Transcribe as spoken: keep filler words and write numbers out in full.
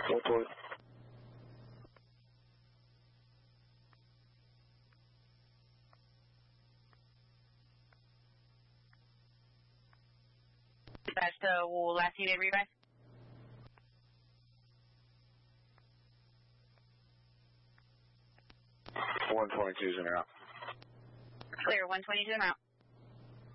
one twenty. That's the last unit revive. one twenty-two is in route. Clear, one twenty-two en route.